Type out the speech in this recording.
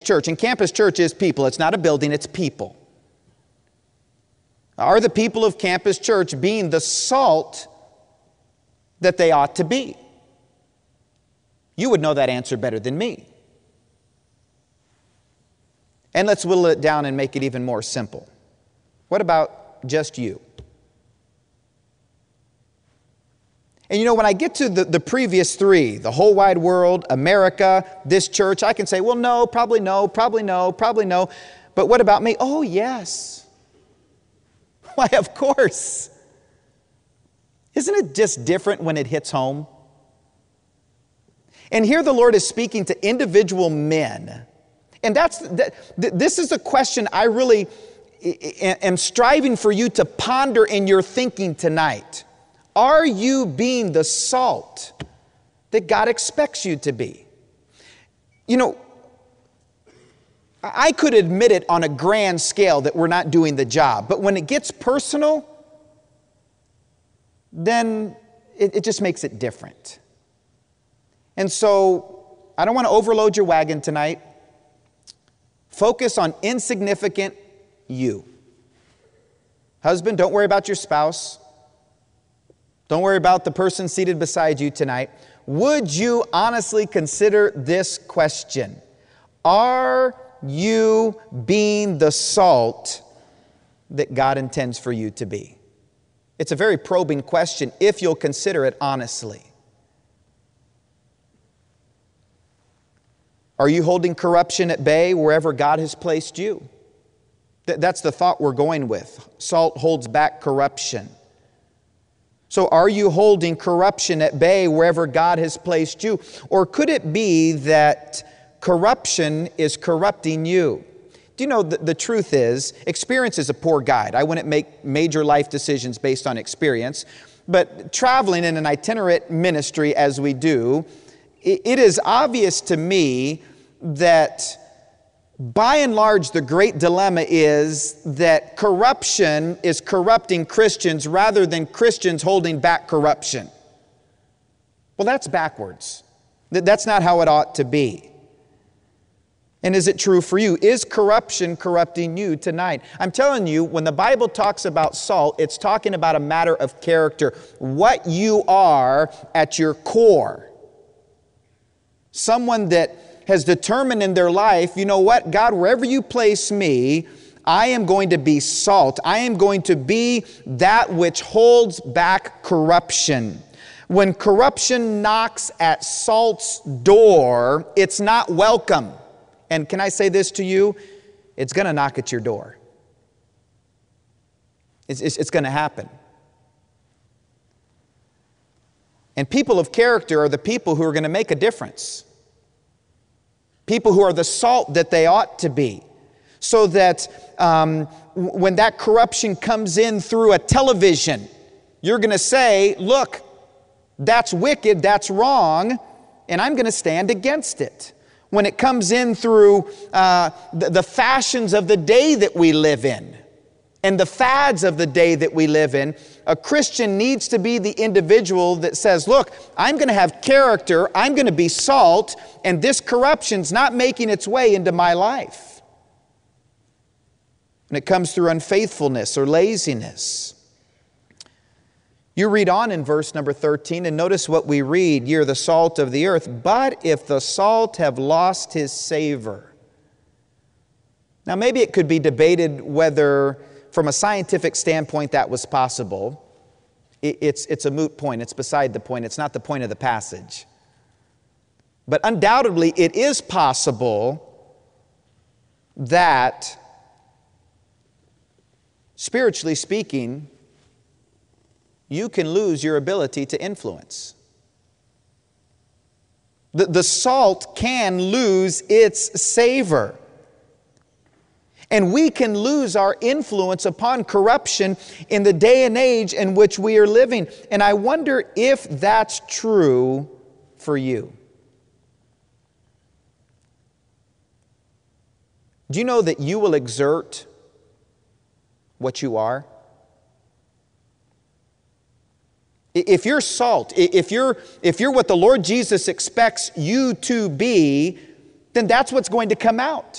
Church, and Campus Church is people. It's not a building, it's people. Are the people of Campus Church being the salt that they ought to be? You would know that answer better than me. And let's whittle it down and make it even more simple. What about just you? And you know, when I get to the previous three, the whole wide world, America, this church, I can say, well, no, probably no, probably no, probably no. But what about me? Oh, yes. Why, of course. Isn't it just different when it hits home? And here the Lord is speaking to individual men. And this is a question I really am striving for you to ponder in your thinking tonight. Are you being the salt that God expects you to be? You know, I could admit it on a grand scale that we're not doing the job, but when it gets personal, then it just makes it different. And so, I don't want to overload your wagon tonight. Focus on insignificant you. Husband, don't worry about your spouse. Don't worry about the person seated beside you tonight. Would you honestly consider this question? Are you being the salt that God intends for you to be? It's a very probing question if you'll consider it honestly. Are you holding corruption at bay wherever God has placed you? That's the thought we're going with. Salt holds back corruption. So are you holding corruption at bay wherever God has placed you? Or could it be that corruption is corrupting you? Do you know the truth is, experience is a poor guide. I wouldn't make major life decisions based on experience. But traveling in an itinerant ministry as we do, it is obvious to me that by and large, the great dilemma is that corruption is corrupting Christians rather than Christians holding back corruption. Well, that's backwards. That's not how it ought to be. And is it true for you? Is corruption corrupting you tonight? I'm telling you, when the Bible talks about salt, it's talking about a matter of character. What you are at your core. Someone that has determined in their life, you know what, God, wherever you place me, I am going to be salt. I am going to be that which holds back corruption. When corruption knocks at salt's door, it's not welcome. And can I say this to you? It's going to knock at your door. It's going to happen. And people of character are the people who are going to make a difference. People who are the salt that they ought to be. So that when that corruption comes in through a television, you're going to say, look, that's wicked, that's wrong, and I'm going to stand against it. When it comes in through the fashions of the day that we live in, and the fads of the day that we live in, a Christian needs to be the individual that says, look, I'm going to have character, I'm going to be salt, and this corruption's not making its way into my life. And it comes through unfaithfulness or laziness. You read on in verse number 13, and notice what we read. You're the salt of the earth, but if the salt have lost his savor. Now maybe it could be debated whether from a scientific standpoint that was possible. It's a moot point. It's beside the point. It's not the point of the passage. But undoubtedly it is possible that, spiritually speaking, you can lose your ability to influence. The salt can lose its savor. And we can lose our influence upon corruption in the day and age in which we are living. And I wonder if that's true for you. Do you know that you will exert what you are? If you're salt, if you're what the Lord Jesus expects you to be, then that's what's going to come out.